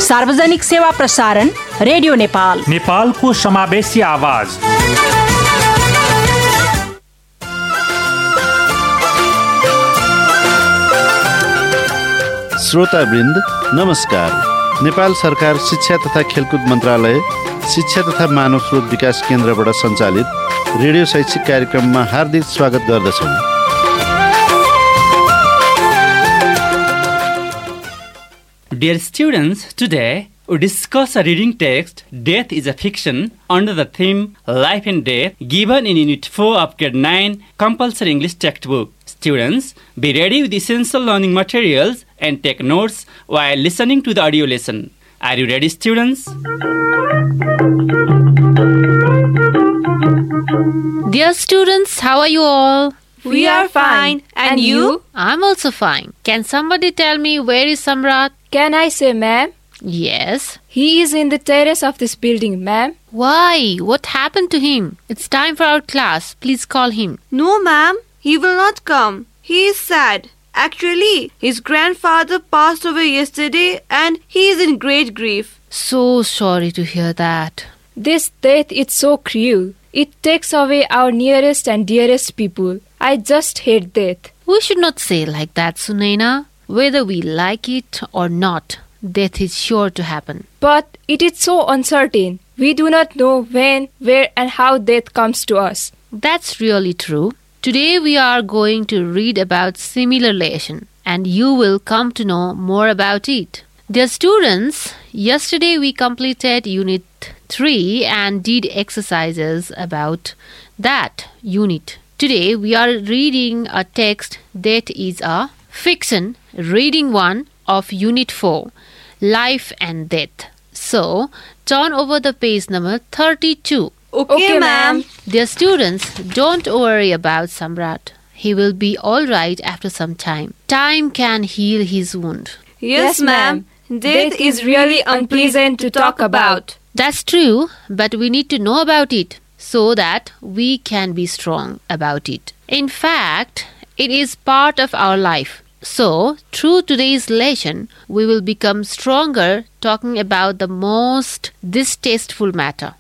सार्वजनिक सेवा प्रसारण रेडियो नेपाल, नेपालको समावेशी आवाज। श्रोतावृन्द नमस्कार। नेपाल सरकार शिक्षा तथा खेलकुद मन्त्रालय, शिक्षा तथा मानव स्रोत विकास केन्द्रबाट सञ्चालित रेडियो शैक्षिक कार्यक्रममा हार्दिक स्वागत गर्दछौँ। Dear students, today we discuss a reading text, Death is a Fiction, under the theme Life and Death, given in Unit 4 of Grade 9 Compulsory English Textbook. Students, be ready with essential learning materials and take notes while listening to the audio lesson. Are you ready, students? Dear students, how are you all? We are fine. And you? I'm also fine. Can somebody tell me where is Samrat? Can I say, ma'am? Yes. He is in the terrace of this building, ma'am. Why? What happened to him? It's time for our class. Please call him. No, ma'am. He will not come. He is sad. Actually, his grandfather passed away yesterday and he is in great grief. So sorry to hear that. This death is so cruel. It takes away our nearest and dearest people. I just hate death. We should not say like that, Sunaina. Whether we like it or not, death is sure to happen. But it is so uncertain. We do not know when, where and how death comes to us. That's really true. Today we are going to read about similar lesson and you will come to know more about it. Dear students, yesterday we completed Unit 3 and did exercises about that unit. Today we are reading a text that is a fiction, reading 1 of Unit 4, Life and Death. So, turn over the page number 32. Okay, ma'am. Dear students, don't worry about Samrat. He will be all right after some time. Time can heal his wound. Yes, ma'am. Death is really unpleasant to talk about. That's true, but we need to know about it so that we can be strong about it. In fact, it is part of our life. So, through today's lesson, we will become stronger talking about the most distasteful matter.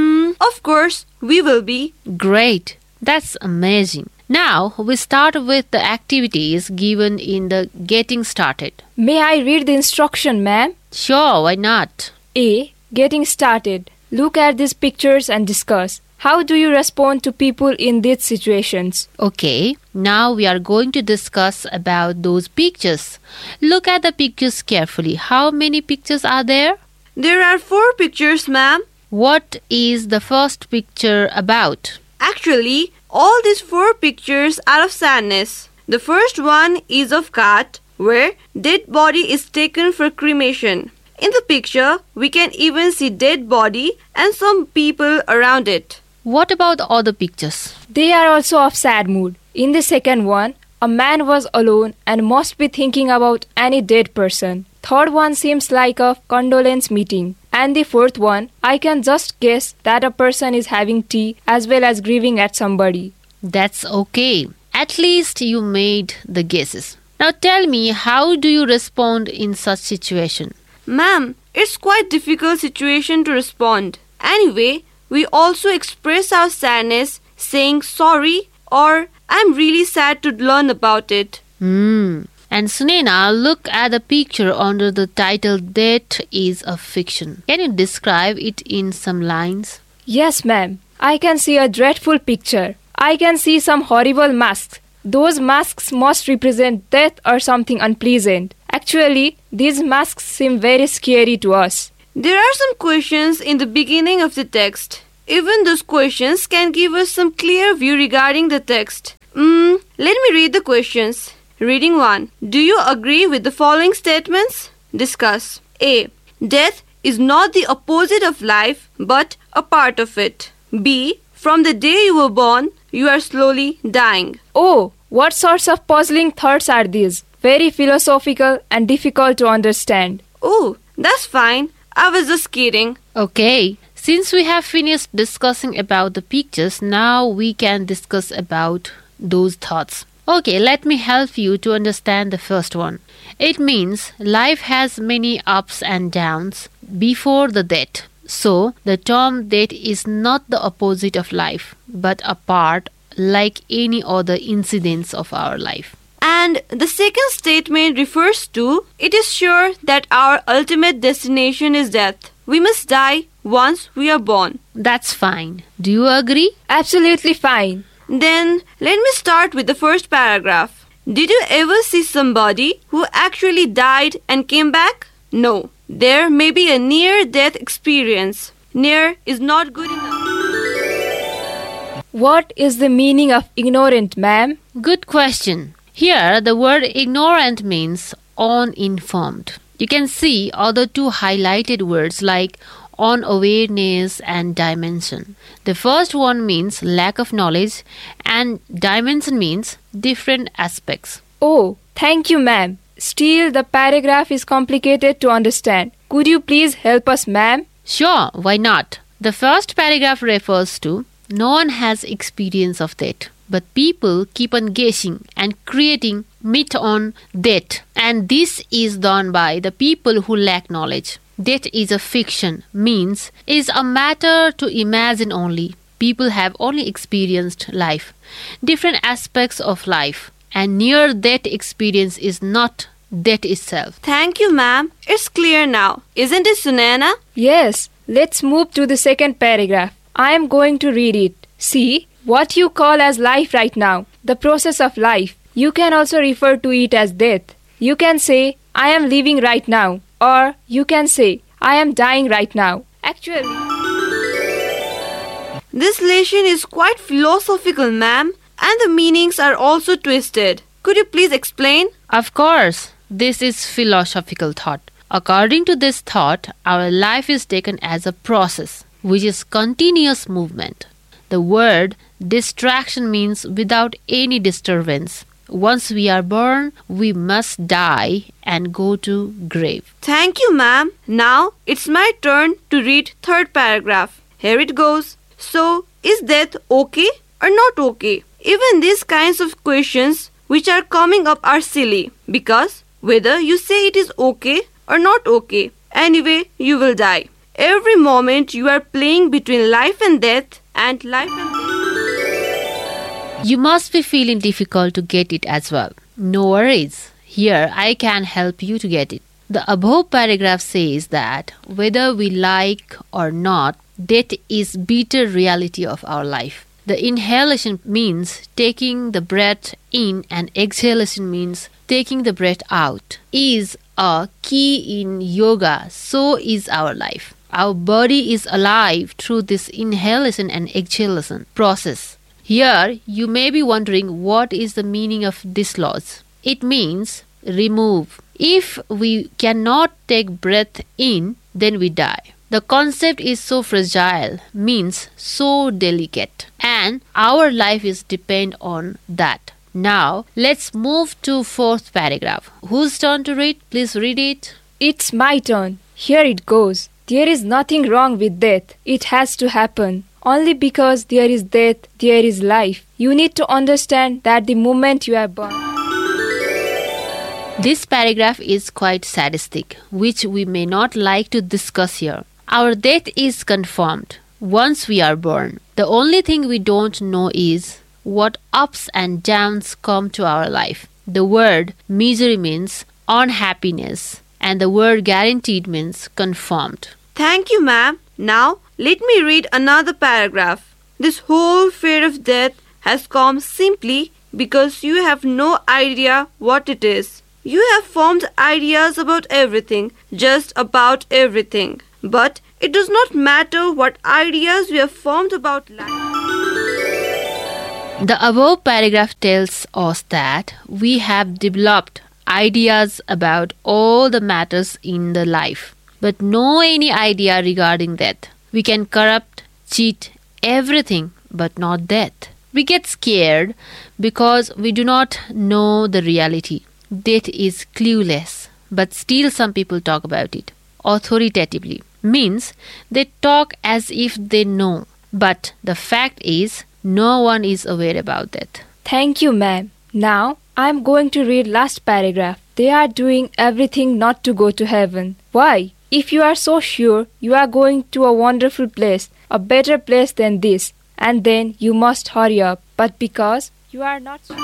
Of course, we will be. Great. That's amazing. Now, we start with the activities given in the Getting Started. May I read the instruction, ma'am? Sure, why not? A. Getting started. Look at these pictures and discuss. How do you respond to people in these situations? Okay, now we are going to discuss about those pictures. Look at the pictures carefully. How many pictures are there? There are 4 pictures, ma'am. What is the first picture about? Actually, all these 4 pictures are of sadness. The first one is of cat, where dead body is taken for cremation. In the picture, we can even see dead body and some people around it. What about the other pictures? They are also of sad mood. In the second one, a man was alone and must be thinking about any dead person. Third one seems like a condolence meeting. And the fourth one, I can just guess that a person is having tea as well as grieving at somebody. That's okay. At least you made the guesses. Now tell me, how do you respond in such situation? Ma'am, it's quite difficult situation to respond. Anyway, we also express our sadness saying sorry or I'm really sad to learn about it. And Sunaina, look at the picture under the title Death is a Fiction. Can you describe it in some lines? Yes, ma'am. I can see a dreadful picture. I can see some horrible masks. Those masks must represent death or something unpleasant. Actually, these masks seem very scary to us. There are some questions in the beginning of the text. Even those questions can give us some clear view regarding the text. Let me read the questions. Reading 1. Do you agree with the following statements? Discuss. A. Death is not the opposite of life, but a part of it. B. From the day you were born, you are slowly dying. Oh, what sorts of puzzling thoughts are these? Very philosophical and difficult to understand. Oh, that's fine. I was just kidding. Okay, since we have finished discussing about the pictures, now we can discuss about those thoughts. Okay, let me help you to understand the first one. It means life has many ups and downs before the death. So, the term death is not the opposite of life, but a part like any other incidents of our life. And the second statement refers to, it is sure that our ultimate destination is death. We must die once we are born. That's fine. Do you agree? Absolutely fine. Then let me start with the first paragraph. Did you ever see somebody who actually died and came back? No. There may be a near-death experience. Near is not good enough. What is the meaning of ignorant, ma'am? Good question. Here, the word ignorant means uninformed. You can see other two highlighted words like unawareness and dimension. The first one means lack of knowledge and dimension means different aspects. Oh, thank you, ma'am. Still, the paragraph is complicated to understand. Could you please help us, ma'am? Sure, why not? The first paragraph refers to no one has experience of that, but people keep on guessing and creating myth on that, and this is done by the people who lack knowledge. That is a fiction, means is a matter to imagine only. People have only experienced life, different aspects of life, and near that experience is not that itself. Thank you, ma'am. It's clear now. Isn't it, Sunaina? Yes, let's move to the second paragraph. I am going to read it. See, what you call as life right now, the process of life. You can also refer to it as death. You can say, I am living right now. Or you can say, I am dying right now. Actually, This lesson is quite philosophical, ma'am, and the meanings are also twisted. Could you please explain? Of course, this is philosophical thought. According to this thought, our life is taken as a process, which is continuous movement. The word distraction means without any disturbance. Once we are born, we must die and go to grave. Thank you, ma'am. Now it's my turn to read third paragraph. Here it goes. So, is death okay or not okay? Even these kinds of questions which are coming up are silly because whether you say it is okay or not okay, anyway, you will die. Every moment you are playing between life and death and life and death. You must be feeling difficult to get it as well. No worries. Here I can help you to get it. The above paragraph says that whether we like or not, death is bitter reality of our life. The inhalation means taking the breath in and exhalation means taking the breath out. Is a key in yoga, so is our life. Our body is alive through this inhalation and exhalation process. Here, you may be wondering what is the meaning of this laws. It means remove. If we cannot take breath in, then we die. The concept is so fragile, means so delicate, and our life is depend on that. Now, let's move to fourth paragraph. Whose turn to read? Please read it. it's my turn. Here it goes. There is nothing wrong with death. It has to happen. Only because there is death, there is life. You need to understand that the moment you are born. This paragraph is quite sadistic, which we may not like to discuss here. Our death is confirmed once we are born. The only thing we don't know is what ups and downs come to our life. The word misery means unhappiness, and the word guaranteed means confirmed. Thank you, ma'am. Now, let me read another paragraph. This whole fear of death has come simply because you have no idea what it is. You have formed ideas about everything, just about everything. But it does not matter what ideas we have formed about life. The above paragraph tells us that we have developed ideas about all the matters in the life, but no any idea regarding death. We can corrupt, cheat, everything, but not death. We get scared because we do not know the reality. Death is clueless, but still some people talk about it authoritatively. Means they talk as if they know, but the fact is no one is aware about that. Thank you, ma'am. Now, I'm going to read last paragraph. They are doing everything not to go to heaven. Why? If you are so sure you are going to a wonderful place, a better place than this, and then you must hurry up. But because you are not sure.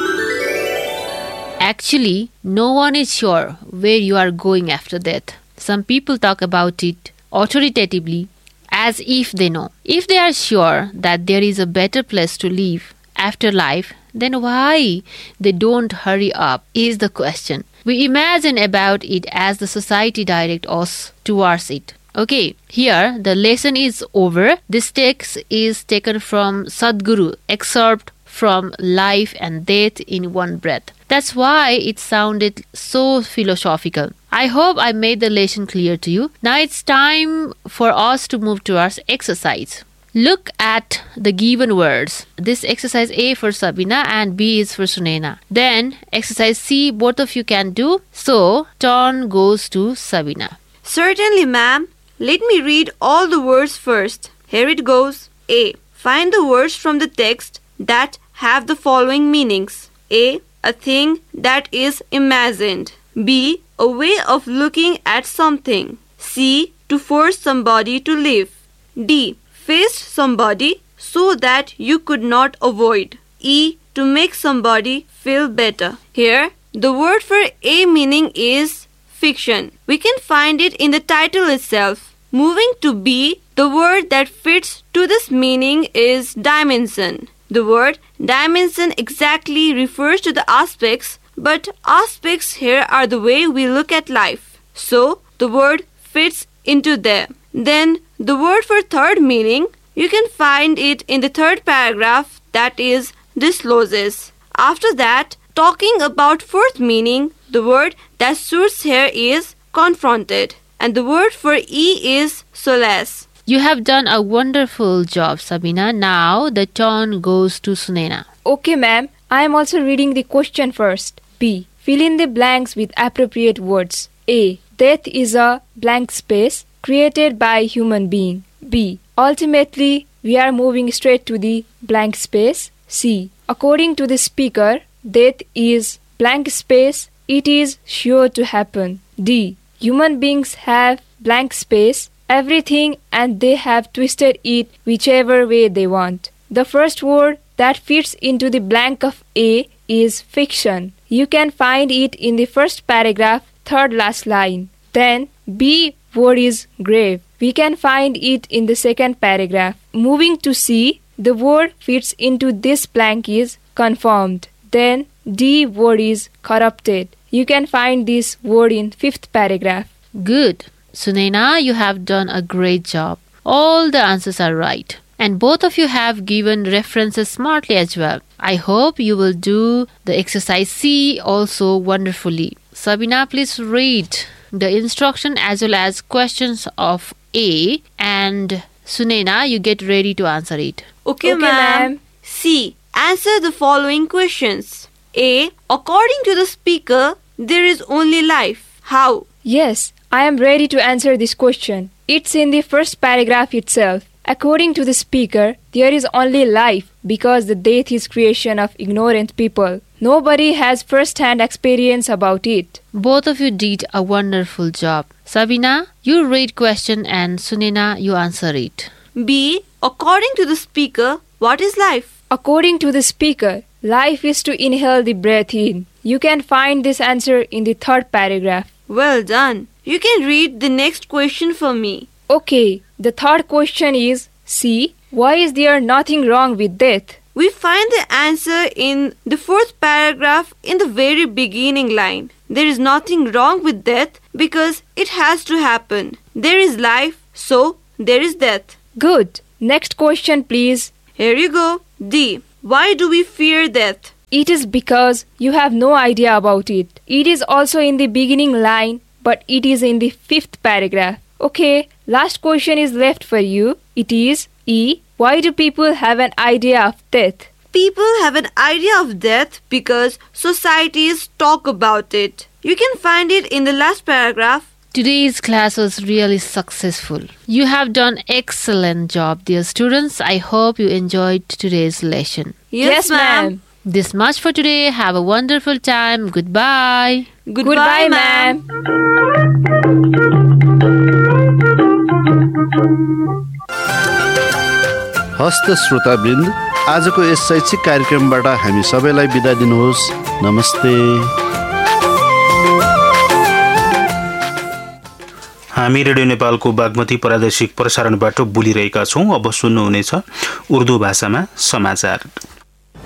Actually, no one is sure where you are going after death. Some people talk about it authoritatively as if they know. If they are sure that there is a better place to live after life, then why they don't hurry up is the question. We imagine about it as the society directs us towards it. Okay, here the lesson is over. This text is taken from Sadhguru, excerpt from Life and Death in One Breath. That's why it sounded so philosophical. I hope I made the lesson clear to you. Now it's time for us to move towards exercise. Look at the given words. This exercise A for Sabina and B is for Sunaina. Then exercise C both of you can do. So turn goes to Sabina. Certainly, ma'am. Let me read all the words first. Here it goes. A. Find the words from the text that have the following meanings. A. A thing that is imagined. B. A way of looking at something. C. To force somebody to live. D. Faced somebody so that you could not avoid. E. To make somebody feel better. Here, the word for A meaning is fiction. We can find it in the title itself. Moving to B, the word that fits to this meaning is dimension. The word dimension exactly refers to the aspects, but aspects here are the way we look at life. So, the word fits into there. Then, the word for third meaning, you can find it in the third paragraph, that is, discloses. After that, talking about fourth meaning, the word that suits here is confronted. And the word for E is solace. You have done a wonderful job, Sabina. Now the turn goes to Sunaina. Okay, ma'am. I am also reading the question first. B. Fill in the blanks with appropriate words. A. Death is a blank space created by human being. B. Ultimately, we are moving straight to the blank space. C. According to the speaker, death is blank space. It is sure to happen. D. Human beings have blank space, everything, and they have twisted it whichever way they want. The first word that fits into the blank of A is fiction. You can find it in the first paragraph, third last line. Then B word is grave. We can find it in the second paragraph. Moving to C, the word fits into this blank is confirmed. Then D word is corrupted. You can find this word in fifth paragraph. Good. Sunaina, you have done a great job. All the answers are right. And both of you have given references smartly as well. I hope you will do the exercise C also wonderfully. Sabina, please read the instruction as well as questions of A, and Sunaina, you get ready to answer it. Okay, ma'am. C. Answer the following questions. A. According to the speaker, there is only life. How? Yes, I am ready to answer this question. It's in the first paragraph itself. According to the speaker, there is only life because the death is creation of ignorant people. Nobody has first-hand experience about it. Both of you did a wonderful job. Sabina, you read question and Sunaina, you answer it. B. According to the speaker, what is life? According to the speaker, life is to inhale the breath in. You can find this answer in the third paragraph. Well done. You can read the next question for me. Okay, the third question is C. Why is there nothing wrong with death? We find the answer in the fourth paragraph in the very beginning line. There is nothing wrong with death because it has to happen. There is life, so there is death. Good. Next question, please. Here you go. D. Why do we fear death? It is because you have no idea about it. It is also in the beginning line, but it is in the fifth paragraph. Okay, last question is left for you. It is E. Why do people have an idea of death? People have an idea of death because societies talk about it. You can find it in the last paragraph. Today's class was really successful. You have done excellent job, dear students. I hope you enjoyed today's lesson. Yes, ma'am. This much for today. Have a wonderful time. Goodbye. Goodbye, ma'am. हस्त श्रोतावृन्द, आजको yes शैक्षिक कार्यक्रमबाट हामी सबैलाई बिदा दिनुहोस्। नमस्ते। हामी radio नेपालको बागमती प्रादेशिक प्रसारणबाट बोलिरहेका छौँ। अब सुन्नुहुनेछ उर्दू भाषामा समाचार।